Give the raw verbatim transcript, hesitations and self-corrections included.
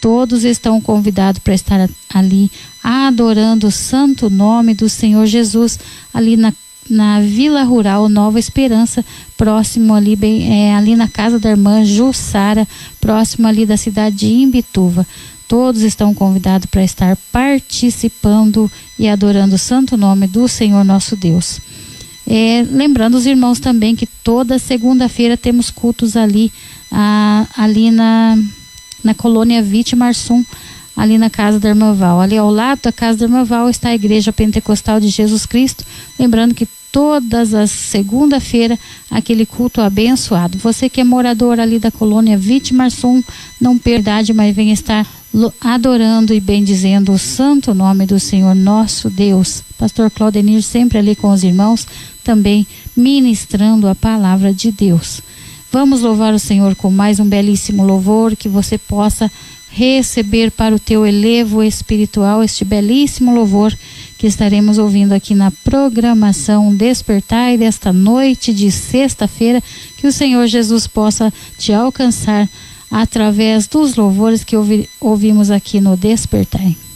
Todos estão convidados para estar ali adorando o santo nome do Senhor Jesus, ali na, na Vila Rural Nova Esperança, próximo ali, bem, é, ali na casa da irmã Jussara, próximo ali da cidade de Imbituva. Todos estão convidados para estar participando e adorando o santo nome do Senhor nosso Deus. É, lembrando os irmãos também que toda segunda-feira temos cultos ali, ah, ali na, na colônia Vitimarsum, ali na casa da irmã Val. Ali ao lado da casa da irmã Val está a Igreja Pentecostal de Jesus Cristo. Lembrando que todas as segunda-feira aquele culto abençoado. Você que é morador ali da colônia Vitimarsum, não perdade, mas venha estar adorando e bendizendo o santo nome do Senhor nosso Deus. Pastor Claudenir sempre ali com os irmãos, também ministrando a palavra de Deus. Vamos louvar o Senhor com mais um belíssimo louvor, que você possa receber para o teu elevo espiritual este belíssimo louvor que estaremos ouvindo aqui na programação Despertai desta noite de sexta-feira. Que o Senhor Jesus possa te alcançar através dos louvores que ouvi, ouvimos aqui no Despertai.